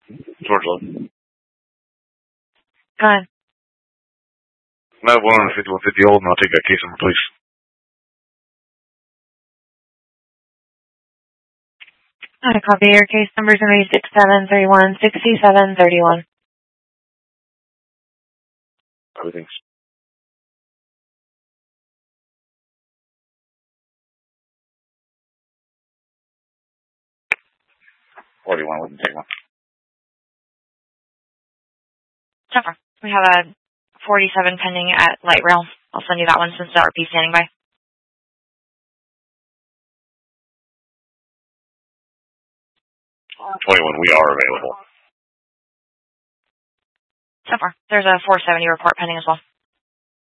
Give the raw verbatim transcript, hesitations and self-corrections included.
George Love. Go ahead. No, one fifty-one fifty old, and I'll take that case number, please. I copy your case number is going to be six seven three one six seven three one. Everything's. forty-one, we can take one. Sure. We have a forty-seven pending at Light Rail. I'll send you that one since the R P is standing by. twenty-one, we are available. So far. There's a four seventy report pending as well.